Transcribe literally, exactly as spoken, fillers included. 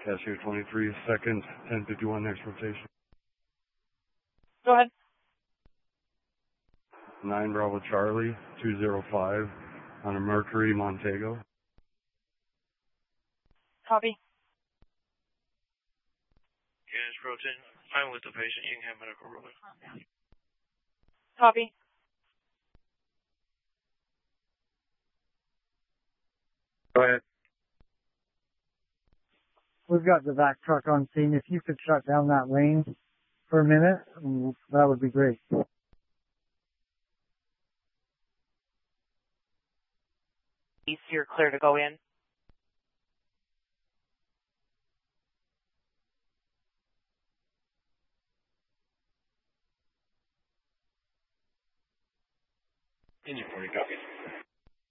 Cashier twenty-three, second, ten fifty-one, next rotation. Go ahead. nine Bravo Charlie, two zero five, on a Mercury Montego. Copy. Yes, rotate. I'm with the patient. You can have medical ruling. Copy. Go ahead. We've got the vac truck on scene. If you could shut down that lane for a minute, that would be great. You're clear to go in. Engine forty copies.